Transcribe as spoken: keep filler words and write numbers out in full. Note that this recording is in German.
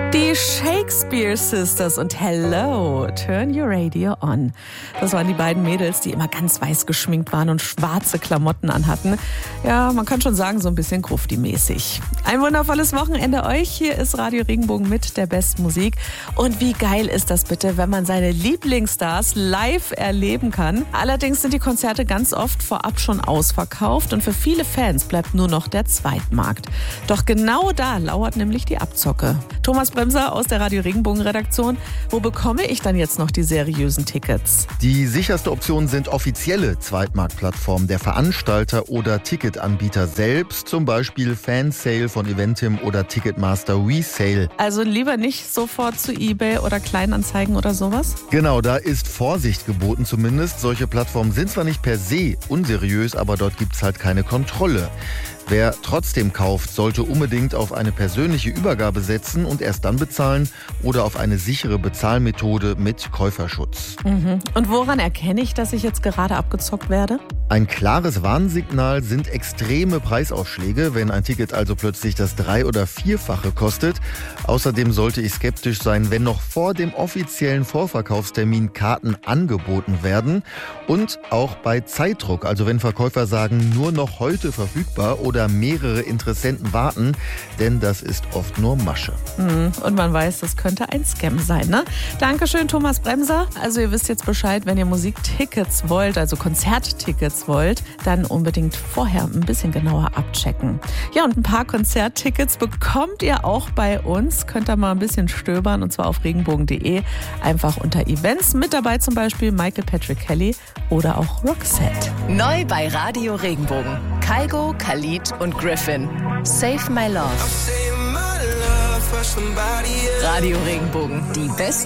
Die Shakespeare Sisters und Hello, Turn Your Radio On. Das waren die beiden Mädels, die immer ganz weiß geschminkt waren und schwarze Klamotten anhatten. Ja, man kann schon sagen, so ein bisschen Grufti-mäßig. Ein wundervolles Wochenende euch. Hier ist Radio Regenbogen mit der besten Musik. Und wie geil ist das bitte, wenn man seine Lieblingsstars live erleben kann. Allerdings sind die Konzerte ganz oft vorab schon ausverkauft und für viele Fans bleibt nur noch der Zweitmarkt. Doch genau da lauert nämlich die Abzocke. Thomas Bremser aus der Radio Regenbogen Redaktion. Wo bekomme ich dann jetzt noch die seriösen Tickets? Die sicherste Option sind offizielle Zweitmarktplattformen der Veranstalter oder Ticketanbieter selbst, zum Beispiel Fansale von Eventim oder Ticketmaster Resale. Also lieber nicht sofort zu eBay oder Kleinanzeigen oder sowas? Genau, da ist Vorsicht geboten zumindest. Solche Plattformen sind zwar nicht per se unseriös, aber dort gibt es halt keine Kontrolle. Wer trotzdem kauft, sollte unbedingt auf eine persönliche Übergabe setzen und erst dann bezahlen oder auf eine sichere Bezahlmethode mit Käuferschutz. Mhm. Und woran erkenne ich, dass ich jetzt gerade abgezockt werde? Ein klares Warnsignal sind extreme Preisaufschläge, wenn ein Ticket also plötzlich das Drei- oder Vierfache kostet. Außerdem sollte ich skeptisch sein, wenn noch vor dem offiziellen Vorverkaufstermin Karten angeboten werden. Und auch bei Zeitdruck, also wenn Verkäufer sagen, nur noch heute verfügbar oder Oder mehrere Interessenten warten, denn das ist oft nur Masche. Und man weiß, das könnte ein Scam sein, ne? Dankeschön, Thomas Bremser. Also ihr wisst jetzt Bescheid, wenn ihr Musiktickets wollt, also Konzerttickets wollt, dann unbedingt vorher ein bisschen genauer abchecken. Ja, und ein paar Konzerttickets bekommt ihr auch bei uns. Könnt ihr mal ein bisschen stöbern, und zwar auf regenbogen punkt de. Einfach unter Events. Mit dabei zum Beispiel Michael Patrick Kelly oder auch Roxette. Neu bei Radio Regenbogen. Kygo, Khalid und Griffin. Save My Love. Radio Regenbogen, die beste